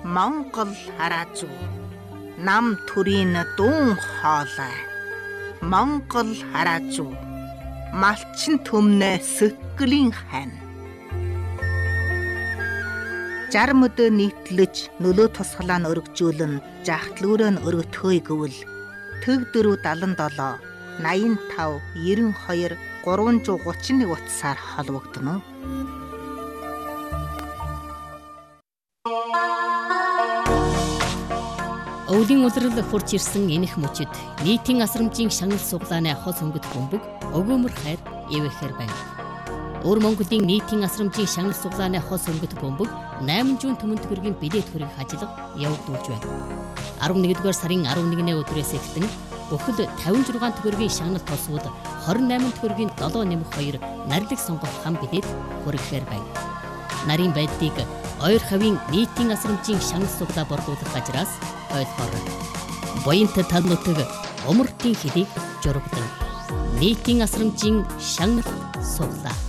Монгол хараазуу нам төрийн дуун хоолой Монгол хараазуу малчин төмнө сөткөлийн хань 60 өдөө нийтлэж нөлөө тусгалаа нь өргөжүүлэн жахтлүүрөө нь өргөтхөөе гэвэл төг 477 85 92 331 утсаар холбогдно. Өвлийн улирал хурж ирсэн энэх мөчид нийтийн асрамжийн шагнал суглааны хол хөнгөт бөмбөг өгөөмөр хайр эвэхээр байна. Өвөр Монголын нийтийн асрамжийн шагнал суглааны хол хөнгөт бөмбөг 8 жуун Түмэн төгрөгийн билет хөрөх ажиллага явагдуулж байна. 11-р сарын 11-ний өдрөөс эхлэн бүхэл 56 төгрөгийн шагнал тосууд 28 төгрөгийн 7 нэмэх 2 нарлиг сонгох хам билет хөрөхээр байна. Нарийн байдлыг ойр хавийн нийтийн асрамжийн шагнал суглаа борлуулах газраас ойлгоорой. Буянт тал нутаг умартын хэлийг журагдан нийтийн асрамжийн шагнал суглаа.